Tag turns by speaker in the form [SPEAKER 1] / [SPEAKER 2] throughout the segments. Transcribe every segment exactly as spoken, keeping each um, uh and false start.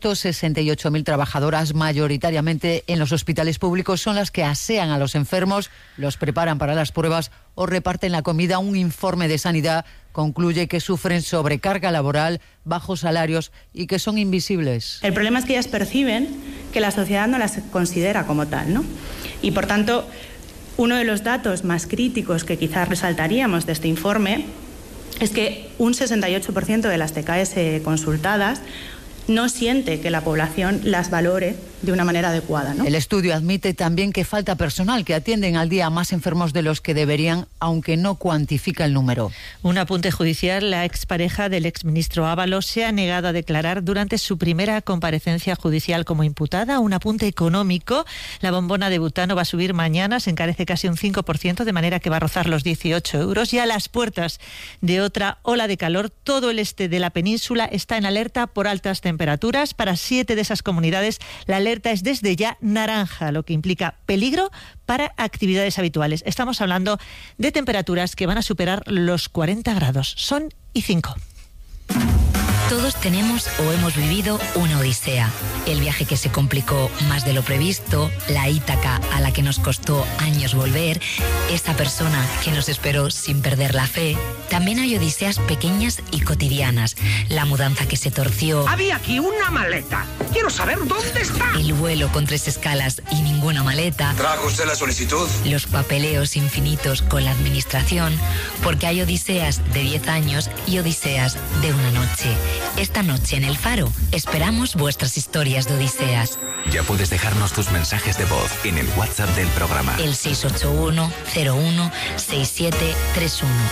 [SPEAKER 1] sesenta y ocho mil trabajadoras, mayoritariamente en los hospitales públicos, son las que asean a los enfermos, los preparan para las pruebas o reparten la comida. Un informe de Sanidad concluye que sufren sobrecarga laboral, bajos salarios y que son invisibles.
[SPEAKER 2] El problema es que ellas perciben que la sociedad no las considera como tal, ¿no? Y por tanto, uno de los datos más críticos que quizás resaltaríamos de este informe es que un sesenta y ocho por ciento de las T K S consultadas no siente que la población las valore de una manera adecuada, ¿no?
[SPEAKER 1] El estudio admite también que falta personal, que atienden al día a más enfermos de los que deberían, aunque no cuantifica el número.
[SPEAKER 3] Un apunte judicial: la expareja del exministro Ábalos se ha negado a declarar durante su primera comparecencia judicial como imputada. Un apunte económico: la bombona de butano va a subir mañana, se encarece casi un cinco por ciento, de manera que va a rozar los dieciocho euros. Y a las puertas de otra ola de calor, todo el este de la península está en alerta por altas temperaturas. Para siete de esas comunidades, la alerta es desde ya naranja, lo que implica peligro para actividades habituales. Estamos hablando de temperaturas que van a superar los cuarenta grados. Son y cinco.
[SPEAKER 4] Todos tenemos o hemos vivido una odisea. El viaje que se complicó más de lo previsto, la Ítaca a la que nos costó años volver, esa persona que nos esperó sin perder la fe. También hay odiseas pequeñas y cotidianas. La mudanza que se torció.
[SPEAKER 5] Había aquí una maleta. Quiero saber dónde está.
[SPEAKER 4] El vuelo con tres escalas y ninguna maleta.
[SPEAKER 6] ¿Trajo usted la solicitud?
[SPEAKER 4] Los papeleos infinitos con la administración. Porque hay odiseas de diez años y odiseas de una noche. Esta noche en El Faro esperamos vuestras historias de odiseas.
[SPEAKER 7] Ya puedes dejarnos tus mensajes de voz en el WhatsApp del programa.
[SPEAKER 4] El seis ocho uno cero uno seis siete tres uno.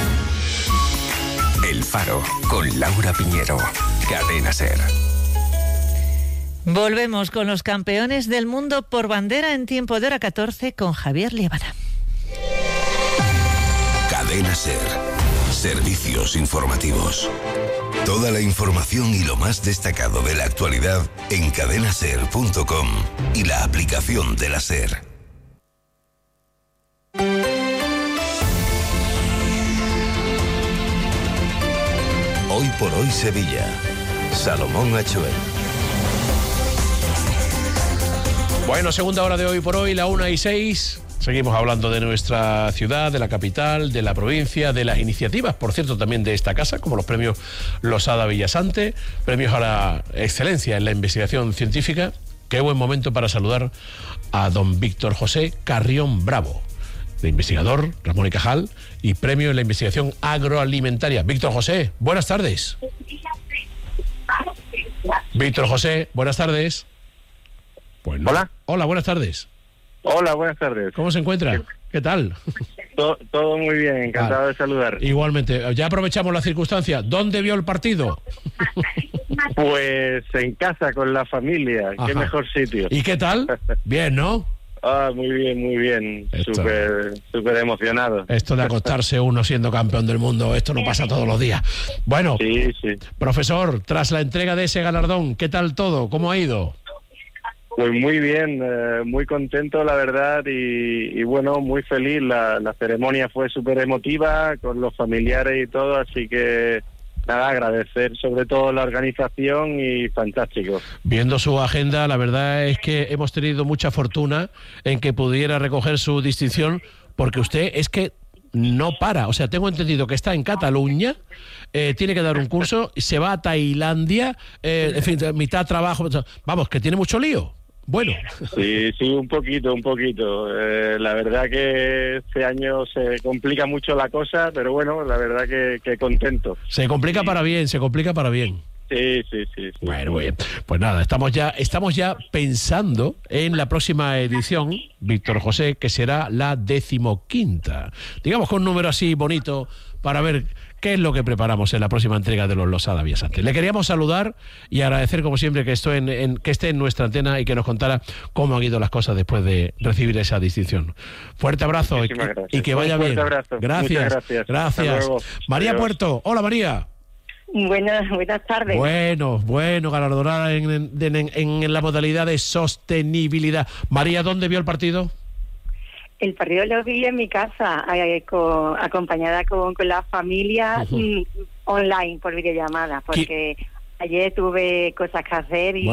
[SPEAKER 7] El Faro, con Laura Piñero. Cadena SER.
[SPEAKER 3] Volvemos con los campeones del mundo por bandera en tiempo de hora catorce con Javier Liébana.
[SPEAKER 8] Cadena SER. Servicios informativos. Toda la información y lo más destacado de la actualidad en cadena ser punto com y la aplicación de la SER. Hoy por hoy Sevilla. Salomón Achuel.
[SPEAKER 9] Bueno, segunda hora de Hoy por Hoy, la una y seis. Seguimos hablando de nuestra ciudad, de la capital, de la provincia, de las iniciativas, por cierto, también de esta casa, como los premios Losada Villasante, premios a la excelencia en la investigación científica. Qué buen momento para saludar a don Víctor José Carrión Bravo, de investigador Ramón y Cajal, y premio en la investigación agroalimentaria. Víctor José, buenas tardes. Víctor José, buenas tardes. Pues no.
[SPEAKER 10] Hola.
[SPEAKER 9] Hola, buenas tardes.
[SPEAKER 10] Hola, buenas tardes.
[SPEAKER 9] ¿Cómo se encuentra? ¿Qué tal?
[SPEAKER 10] Todo, todo muy bien, encantado vale. de saludar.
[SPEAKER 9] Igualmente, ya aprovechamos la circunstancia. ¿Dónde vio el partido?
[SPEAKER 10] Pues en casa, con la familia. Ajá. Qué mejor sitio.
[SPEAKER 9] ¿Y qué tal? Bien, ¿no?
[SPEAKER 10] Ah, muy bien, muy bien. Súper, súper emocionado.
[SPEAKER 9] Esto de acostarse uno siendo campeón del mundo, esto no pasa todos los días. Bueno,
[SPEAKER 10] sí, sí.
[SPEAKER 9] Profesor, tras la entrega de ese galardón, ¿qué tal todo? ¿Cómo ha ido?
[SPEAKER 10] Pues muy bien, eh, muy contento la verdad y, y bueno, muy feliz. La, la ceremonia fue súper emotiva con los familiares y todo, así que nada, agradecer sobre todo la organización y fantástico.
[SPEAKER 9] Viendo su agenda, la verdad es que hemos tenido mucha fortuna en que pudiera recoger su distinción, porque usted es que no para. O sea, tengo entendido que está en Cataluña, eh, tiene que dar un curso, se va a Tailandia, eh, en fin, mitad trabajo. Vamos, que tiene mucho lío. Bueno.
[SPEAKER 10] Sí, sí, un poquito, un poquito. Eh, la verdad que este año se complica mucho la cosa, pero bueno, la verdad que, que contento.
[SPEAKER 9] Se complica para bien, se complica para bien.
[SPEAKER 10] Sí, sí, sí, sí.
[SPEAKER 9] Bueno, muy bien. Pues nada, estamos ya, estamos ya pensando en la próxima edición, Víctor José, que será la decimoquinta. Digamos con un número así bonito para ver qué es lo que preparamos en la próxima entrega de los Losada Villasante. Le queríamos saludar y agradecer, como siempre, que, esto en, en, que esté en nuestra antena y que nos contara cómo han ido las cosas después de recibir esa distinción. Fuerte abrazo y, y que vaya bien.
[SPEAKER 10] Abrazo.
[SPEAKER 9] Gracias.
[SPEAKER 10] Gracias.
[SPEAKER 9] Gracias. María
[SPEAKER 10] Adiós.
[SPEAKER 9] Puerto. Hola, María.
[SPEAKER 11] Buenas, buenas tardes.
[SPEAKER 9] Bueno, bueno, galardonada en, en, en, en la modalidad de sostenibilidad. María, ¿dónde vio el partido?
[SPEAKER 11] El partido lo vi en mi casa, eh, con, acompañada con, con la familia, uh-huh. y online por videollamada, porque ayer tuve cosas que hacer y